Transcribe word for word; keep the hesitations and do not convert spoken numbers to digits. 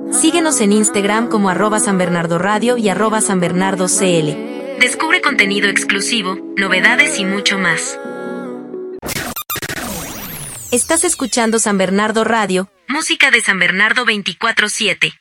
Síguenos en Instagram como arroba San Bernardo Radio y arroba San Bernardo C L. Descubre contenido exclusivo, novedades y mucho más. Estás escuchando San Bernardo Radio, música de San Bernardo veinticuatro siete.